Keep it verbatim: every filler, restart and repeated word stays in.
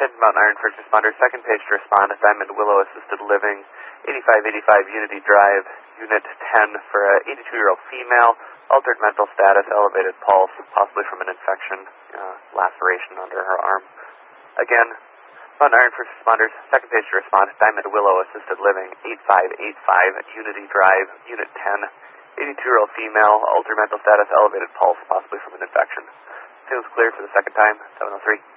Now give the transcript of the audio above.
Attention Mountain Iron First Responders, second page to respond, Diamond Willow Assisted Living, eighty-five eighty-five Unity Drive, Unit ten for a eighty-two-year-old female, altered mental status, elevated pulse, possibly from an infection, uh, laceration under her arm. Again, Mountain Iron First Responders, second page to respond, Diamond Willow Assisted Living, eighty-five eighty-five Unity Drive, Unit ten, eighty-two-year-old female, altered mental status, elevated pulse, possibly from an infection. Feels clear for the second time, seven oh three.